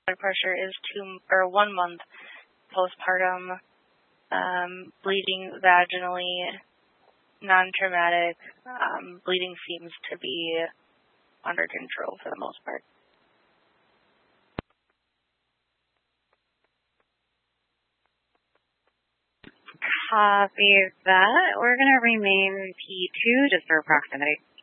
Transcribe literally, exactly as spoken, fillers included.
blood pressure is two or one month postpartum, um, bleeding vaginally, non-traumatic. Um, bleeding seems to be under control for the most part. Copy that. We're going to remain P two just for proximity.